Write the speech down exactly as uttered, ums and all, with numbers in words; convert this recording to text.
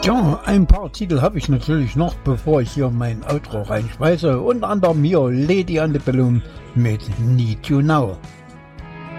Ja, ein paar Titel habe ich natürlich noch, bevor ich hier mein Outro reinschmeiße. Unter anderem hier Lady and the Balloon mit Need You Now.